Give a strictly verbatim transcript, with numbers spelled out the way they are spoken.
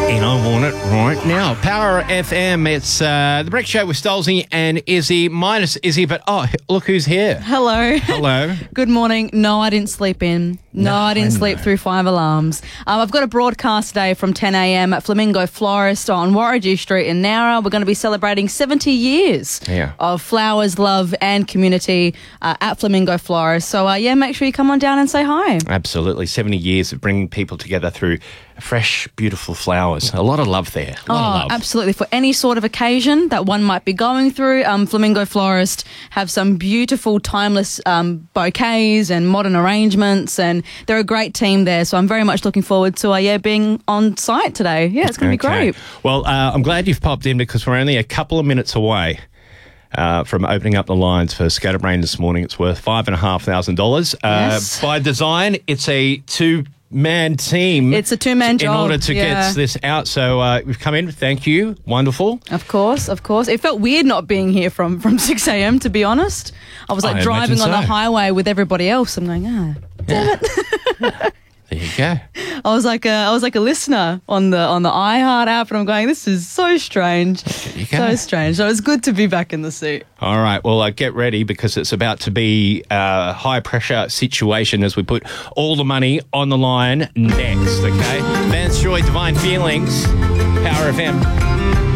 And I want it right now. Power F M, it's uh, the Break Show with Stolzy and Izzy, minus Izzy, but oh, look who's here. Hello. Hello. Good morning. No, I didn't sleep in. No, No, I didn't I sleep know. through five alarms. Um, I've got a broadcast today from ten a.m. at Flamingo Florist on Warragee Street in Nowra. We're going to be celebrating seventy years Yeah. of flowers, love and community uh, at Flamingo Florist. So, uh, yeah, make sure you come on down and say hi. Absolutely. seventy years of bringing people together through fresh, beautiful flowers. A lot of love there. A lot Oh, of love. absolutely. For any sort of occasion that one might be going through, um, Flamingo Florist have some beautiful, timeless um, bouquets and modern arrangements, and they're a great team there. So I'm very much looking forward to uh, yeah being on site today. Yeah, it's going to Okay. be great. Well, uh, I'm glad you've popped in because we're only a couple of minutes away uh, from opening up the lines for Scatterbrain this morning. It's worth five and a half thousand dollars. Yes. By design, it's a two. Man team. It's a two-man job, in order to yeah. get this out. So uh, we've come in. Thank you. Wonderful. Of course, of course. It felt weird not being here from, from six a.m. to be honest. I was like I driving on imagine the so. highway with everybody else. I'm going, ah, damn it. There you go. I was like a, I was like a listener on the on the iHeart app, and I'm going, this is so strange, you go. so strange. So it's good to be back in the seat. All right. Well, uh, get ready because it's about to be a high pressure situation as we put all the money on the line next. Okay. Vance Joy, Divine Feelings, Power F M.